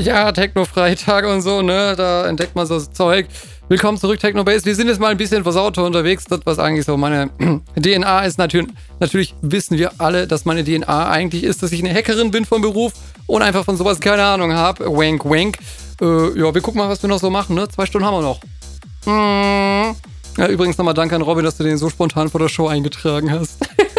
Ja, Techno-Freitag und so, ne? Da entdeckt man so Zeug. Willkommen zurück, Technobase. Wir sind jetzt mal ein bisschen versauter unterwegs. Das, was eigentlich so meine DNA ist, natürlich wissen wir alle, dass meine DNA eigentlich ist, dass ich eine Hackerin bin vom Beruf und einfach von sowas keine Ahnung habe. Wank, wank. Ja, wir gucken mal, was wir noch so machen, ne? 2 Stunden haben wir noch. Ja, übrigens nochmal danke an Robin, dass du den so spontan vor der Show eingetragen hast.